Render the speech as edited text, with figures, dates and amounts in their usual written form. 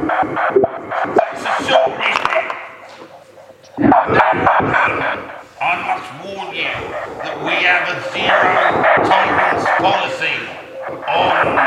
That's a short, isn't it? I must warn you that we have a zero tolerance policy on